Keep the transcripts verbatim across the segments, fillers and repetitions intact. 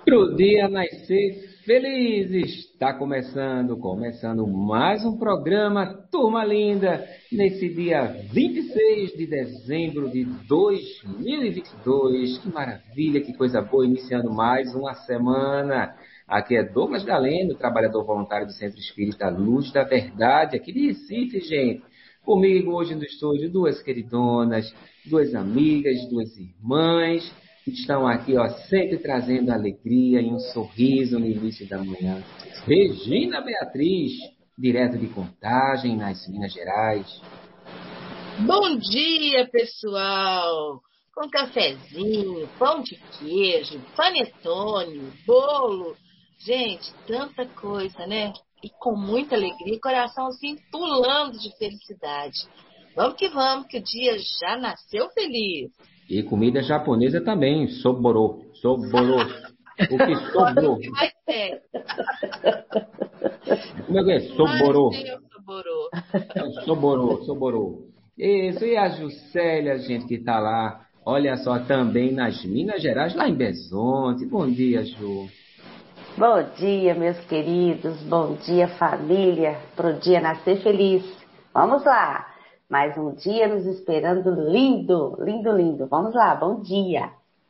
Pro dia nascer feliz, está começando, começando mais um programa, turma linda, nesse dia vinte e seis de dezembro de dois mil e vinte e dois. Que maravilha, que coisa boa, iniciando mais uma semana. Aqui é Douglas Galeno, trabalhador voluntário do Centro Espírita Luz da Verdade, aqui de Recife, gente. Comigo hoje no estúdio, duas queridonas, duas amigas, duas irmãs, que estão aqui, ó, sempre trazendo alegria e um sorriso no início da manhã. Regina Beatriz, direto de Contagem, nas Minas Gerais. Bom dia, pessoal! Com cafezinho, pão de queijo, panetone, bolo. Gente, tanta coisa, né? E com muita alegria, coraçãozinho pulando de felicidade. Vamos que vamos, que o dia já nasceu feliz. E comida japonesa também, soborô, soborô. O que Agora o sobrou? que vai ter? Como é que é? Ai, Soborô. Deus, soborô. É o soborô, soborô. Isso, e a Juscelia, gente, que está lá, olha só, também nas Minas Gerais, lá em Bezonte. Bom dia, Ju. Bom dia, meus queridos. Bom dia, família. Pro dia nascer feliz. Vamos lá. Mais um dia nos esperando lindo, lindo, lindo. Vamos lá, bom dia.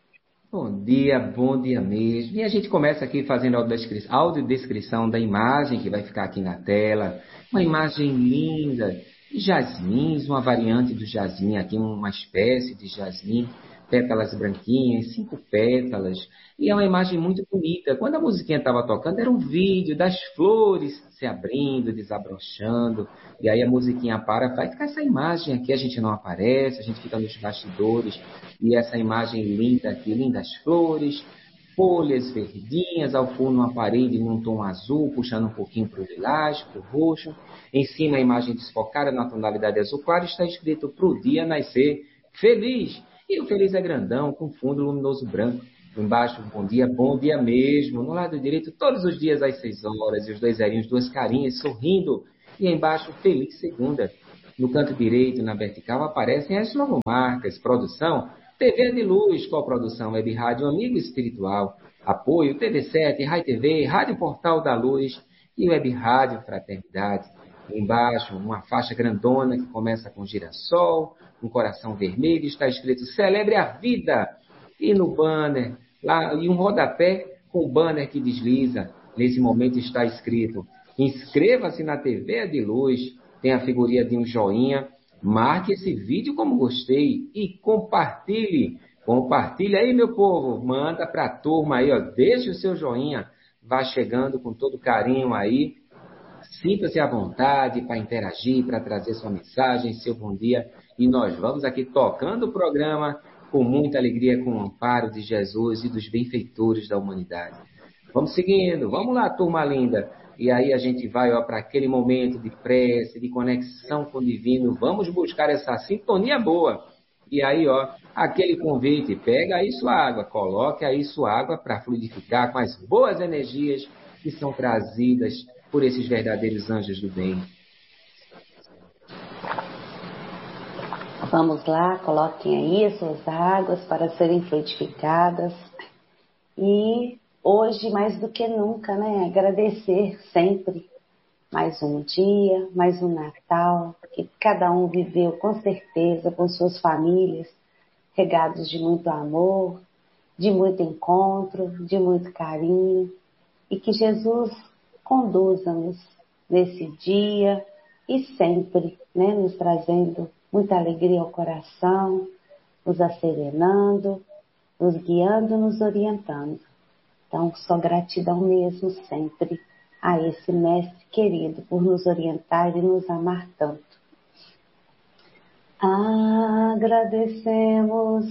Bom dia, bom dia mesmo. E a gente começa aqui fazendo a audiodescri- audiodescrição da imagem que vai ficar aqui na tela. Uma imagem linda de jasmins, uma variante do jasmim aqui, uma espécie de jasmim, pétalas branquinhas, cinco pétalas. E é uma imagem muito bonita. Quando a musiquinha estava tocando, era um vídeo das flores se abrindo, desabrochando. E aí a musiquinha para, vai ficar essa imagem aqui, a gente não aparece, a gente fica nos bastidores. E essa imagem linda aqui, lindas flores, folhas verdinhas, ao fundo uma parede num tom azul, puxando um pouquinho para o lilás, para o roxo. Em cima a imagem desfocada na tonalidade azul claro está escrito "Pro dia nascer feliz". E o feliz é grandão, com fundo luminoso branco. Embaixo, bom dia, bom dia mesmo. No lado direito, todos os dias às seis horas, e os dois zerinhos, duas carinhas sorrindo. E embaixo, feliz segunda. No canto direito, na vertical, aparecem as logomarcas. Produção, T V de Luz, coprodução Web Rádio Amigo Espiritual. Apoio, T V sete, Rai T V, Rádio Portal da Luz e Web Rádio Fraternidade. Embaixo, uma faixa grandona que começa com girassol, um coração vermelho, está escrito "Celebre a Vida". E no banner, lá, e um rodapé com o banner que desliza. Nesse momento está escrito: inscreva-se na T V de Luz. Tem a figurinha de um joinha. Marque esse vídeo como gostei e compartilhe. Compartilhe aí, meu povo. Manda para a turma aí, ó. Deixe o seu joinha. Vá chegando com todo carinho aí. Sinta-se à vontade para interagir, para trazer sua mensagem, seu bom dia. E nós vamos aqui tocando o programa com muita alegria, com o amparo de Jesus e dos benfeitores da humanidade. Vamos seguindo, vamos lá, turma linda. E aí a gente vai para aquele momento de prece, de conexão com o divino. Vamos buscar essa sintonia boa. E aí, ó, aquele convite, pega aí sua água, coloque aí sua água para fluidificar com as boas energias que são trazidas por esses verdadeiros anjos do bem. Vamos lá, coloquem aí as suas águas para serem fluidificadas. E hoje, mais do que nunca, né? Agradecer sempre. Mais um dia, mais um Natal, que cada um viveu com certeza com suas famílias, regados de muito amor, de muito encontro, de muito carinho. E que Jesus conduza-nos nesse dia e sempre, né, nos trazendo muita alegria ao coração, nos asserenando, nos guiando, nos orientando. Então, só gratidão mesmo sempre a esse mestre querido por nos orientar e nos amar tanto. Agradecemos,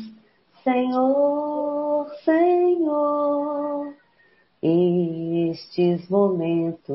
Senhor, Senhor, estes momentos